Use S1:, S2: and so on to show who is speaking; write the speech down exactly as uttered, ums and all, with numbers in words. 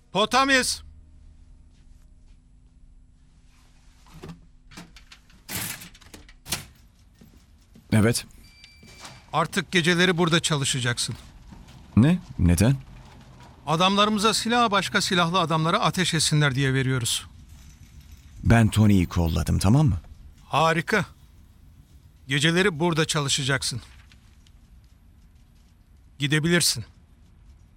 S1: Potamis!
S2: Evet.
S1: Artık geceleri burada çalışacaksın.
S2: Ne? Neden?
S1: Adamlarımıza silah başka silahlı adamlara ateş etsinler diye veriyoruz.
S2: Ben Tony'yi kolladım, tamam mı?
S1: Harika. Geceleri burada çalışacaksın. Gidebilirsin.